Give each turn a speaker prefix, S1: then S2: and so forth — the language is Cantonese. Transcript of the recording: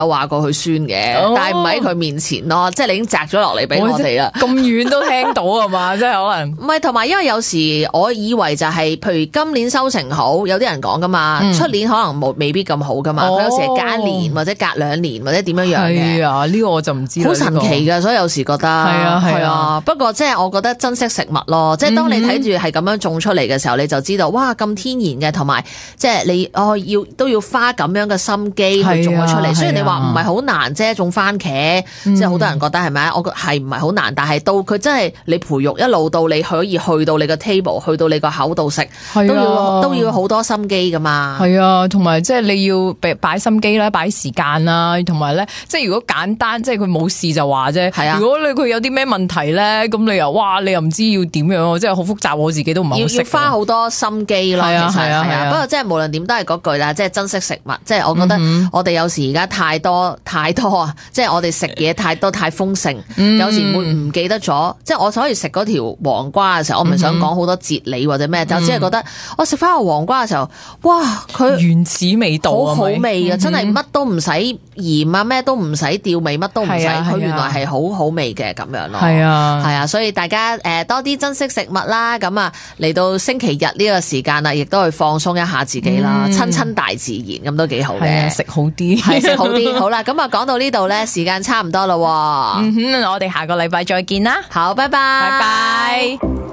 S1: 話過佢酸嘅，但係唔喺佢面前咯，即係你已經摘咗落嚟俾我哋啦。
S2: 咁遠都聽到啊嘛，即係可能。
S1: 唔係，同埋因為有時我以為就係，譬如今年收成好，有啲人講噶嘛，出年可能未必咁好噶嘛。佢有時係隔年或者隔2年或者點樣樣嘅。
S2: 係啊，呢個我就唔知啦。
S1: 好神奇噶，所以有時覺得係啊。不過即係我覺得珍惜食物咯，即係當你睇住係咁樣種出嚟嘅時候，你就知道哇咁天然嘅，同埋即係你都要花咁樣嘅心機去種咗出嚟。雖然你話唔係好難啫，種番茄，即係好多人覺得係咪？我覺得係唔係好難，但係到佢真係你培育一路到你可以去到你個 table， 去到你個口度食，都要好多心機噶嘛。
S2: 係啊，同埋即係你要擺心機啦，擺時間啦，同埋咧，即係如果簡單，即係佢冇事就話啫。係啊，如果佢有啲咩問題咧，咁你又唔知要點樣，即係好複雜，我自己都唔係好識。要花好多心機咯，其實係啊。不過即係無論點都係嗰句啦，即係珍惜食物。即係我覺得我哋有時而家太多啊，即係我哋食嘢太多太豐盛，有時會唔記得咗。即係我所以食嗰條黃瓜嘅時候，我唔係想講好多哲理或者咩，就只係覺得我食翻個黃瓜嘅時候，哇，佢原始味道
S1: 好好味啊！真係乜都唔使鹽啊，咩都唔使調味，乜都唔使，佢原來係好好味嘅咁樣咯。係啊，所以大家多啲珍惜食物啦。咁啊嚟到星期日呢個時間啦，亦都去放鬆一下自己啦，親大自然咁都幾好嘅，
S2: 食好啲，
S1: 係食好啲。好啦，咁啊講到呢度咧，時間差唔多啦。
S2: 我哋下個禮拜再見啦。
S1: 好，拜拜，
S2: 拜拜。